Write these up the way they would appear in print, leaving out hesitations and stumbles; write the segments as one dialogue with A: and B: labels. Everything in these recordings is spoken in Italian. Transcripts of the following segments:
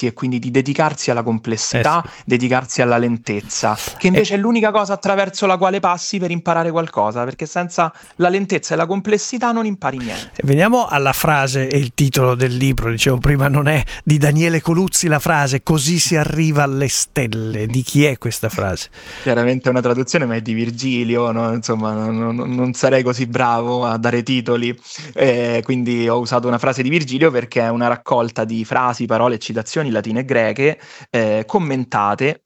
A: e quindi di dedicarsi alla complessità, dedicarsi alla lentezza, che invece è l'unica cosa attraverso la quale passi per imparare qualcosa, perché senza la lentezza e la complessità non impari niente.
B: Veniamo alla frase e il titolo del libro, dicevo prima, non è di Daniele Coluzzi la frase "così si arriva alle stelle". Di chi è questa frase?
A: Chiaramente è una traduzione, ma è di Virgilio, no? Insomma, non sarei così bravo a dare titoli, quindi ho usato una frase di Virgilio perché è una raccolta di frasi, parole e citazioni latine e greche commentate,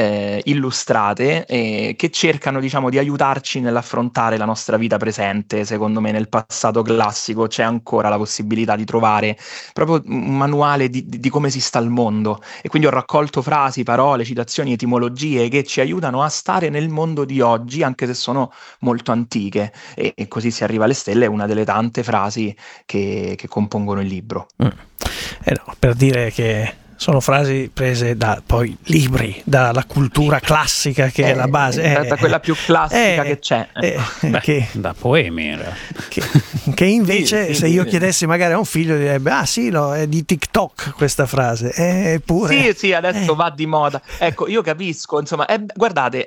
A: illustrate, che cercano, diciamo, di aiutarci nell'affrontare la nostra vita presente. Secondo me nel passato classico c'è ancora la possibilità di trovare proprio un manuale di come si sta al mondo, e quindi ho raccolto frasi, parole, citazioni, etimologie che ci aiutano a stare nel mondo di oggi, anche se sono molto antiche, e così si arriva alle stelle è una delle tante frasi che compongono il libro.
B: No, per dire che sono frasi prese da poi libri, dalla cultura classica che è la base.
A: Da quella più classica che c'è.
C: Da poemi.
B: Che invece,
A: sì,
B: se io chiedessi magari a un figlio, direbbe: ah sì, no, è di TikTok questa frase. Eppure...
A: Sì, adesso va di moda. Ecco, io capisco, insomma, guardate,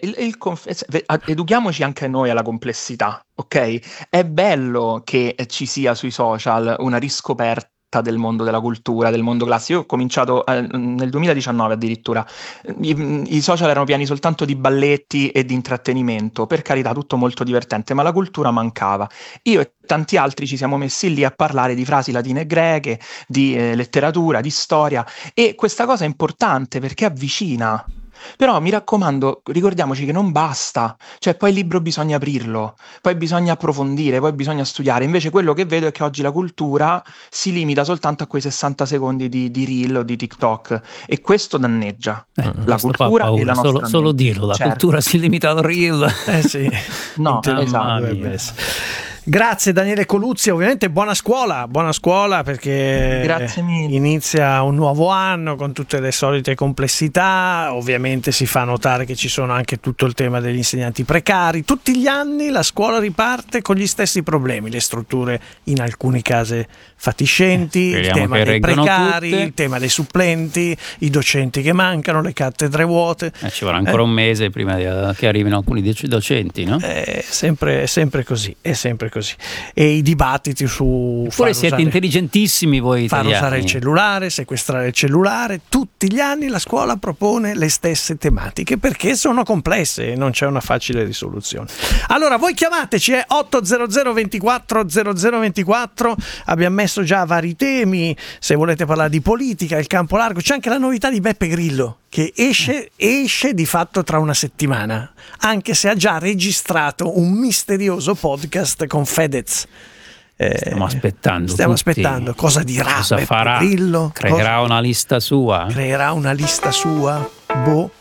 A: educhiamoci anche noi alla complessità, ok? È bello che ci sia sui social una riscoperta del mondo della cultura, del mondo classico. Io ho cominciato nel 2019 addirittura. I social erano pieni soltanto di balletti e di intrattenimento, per carità, tutto molto divertente, ma la cultura mancava. Io e tanti altri ci siamo messi lì a parlare di frasi latine e greche, di letteratura, di storia, e questa cosa è importante perché avvicina. Però mi raccomando, ricordiamoci che non basta, cioè poi il libro bisogna aprirlo, poi bisogna approfondire, poi bisogna studiare. Invece quello che vedo è che oggi la cultura si limita soltanto a quei 60 secondi di reel o di TikTok, e questo danneggia la cultura e la nostra
C: solo dirlo, la cultura si limita al reel.
B: Sì. No, esatto. Grazie Daniele Coluzzi, ovviamente buona scuola perché
A: grazie mille.
B: Inizia un nuovo anno con tutte le solite complessità. Ovviamente si fa notare che ci sono anche tutto il tema degli insegnanti precari. Tutti gli anni la scuola riparte con gli stessi problemi, le strutture in alcuni casi fatiscenti, il tema dei precari, il tema dei supplenti, i docenti che mancano, le cattedre vuote.
C: Ci vorrà ancora un mese prima che arrivino alcuni docenti, no?
B: È sempre così, e i dibattiti su
C: oppure siete intelligentissimi voi italiani,
B: far usare il cellulare, sequestrare il cellulare. Tutti gli anni la scuola propone le stesse tematiche perché sono complesse e non c'è una facile risoluzione. Allora voi chiamateci, 800 24 0024. Abbiamo messo già vari temi, se volete parlare di politica, il campo largo. C'è anche la novità di Beppe Grillo che esce di fatto tra una settimana, anche se ha già registrato un misterioso podcast con Fedez.
C: Stiamo aspettando
B: cosa dirà,
C: cosa
B: Beppe
C: farà,
B: Grillo,
C: creerà una lista sua.
B: Boh.